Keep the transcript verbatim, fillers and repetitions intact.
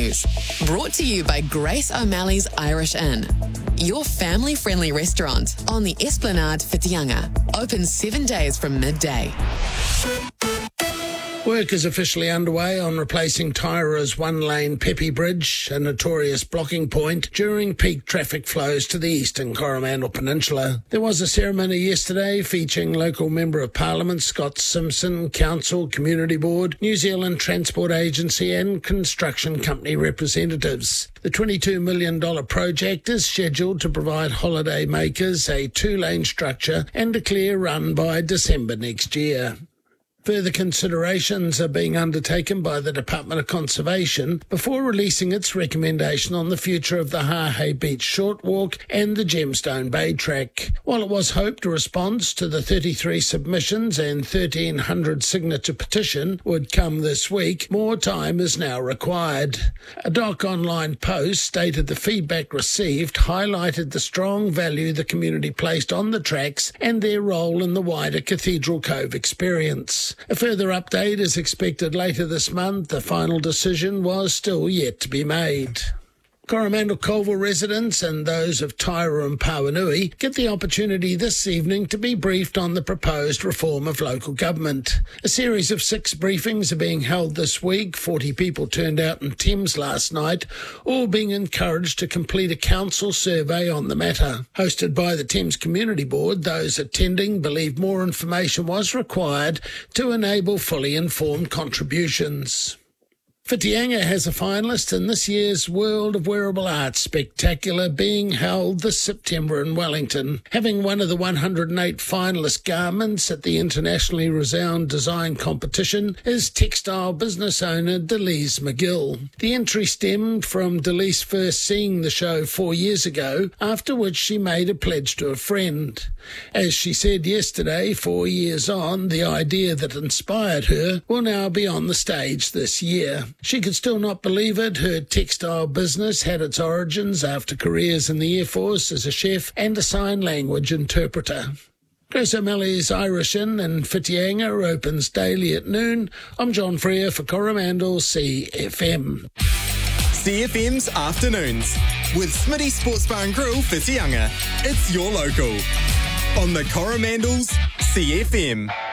News. Brought to you by Grace O'Malley's Irish Inn. Your family-friendly restaurant on the Esplanade Whitianga. Open seven days from midday. Work is officially underway on replacing Taira's one-lane Pepe Bridge, a notorious blocking point during peak traffic flows to the eastern Coromandel Peninsula. There was a ceremony yesterday featuring local Member of Parliament Scott Simpson, Council, Community Board, New Zealand Transport Agency and construction company representatives. The twenty-two million dollars project is scheduled to provide holiday makers a two-lane structure and a clear run by December next year. Further considerations are being undertaken by the Department of Conservation before releasing its recommendation on the future of the Hahei Beach Short Walk and the Gemstone Bay Track. While it was hoped a response to the thirty-three submissions and thirteen hundred signature petition would come this week, more time is now required. A Doc Online post stated the feedback received highlighted the strong value the community placed on the tracks and their role in the wider Cathedral Cove experience. A further update is expected later this month. The final decision was still yet to be made. Coromandel Colville residents and those of Taira and Pauanui get the opportunity this evening to be briefed on the proposed reform of local government. A series of six briefings are being held this week. Forty people turned out in Thames last night, all being encouraged to complete a council survey on the matter. Hosted by the Thames Community Board, those attending believe more information was required to enable fully informed contributions. Whitianga has a finalist in this year's World of Wearable Art Spectacular being held this September in Wellington. Having one of the one hundred eight finalist garments at the internationally renowned design competition is textile business owner Delise McGill. The entry stemmed from Delise first seeing the show four years ago, after which she made a pledge to a friend. As she said yesterday, four years on, the idea that inspired her will now be on the stage this year. She could still not believe it. Her textile business had its origins after careers in the Air Force as a chef and a sign language interpreter. Grace O'Malley's Irish Inn in Whitianga opens daily at noon. I'm John Freer for Coromandel C F M. C F M's Afternoons with Smitty Sports Bar and Grill Whitianga. It's your local on the Coromandel's C F M.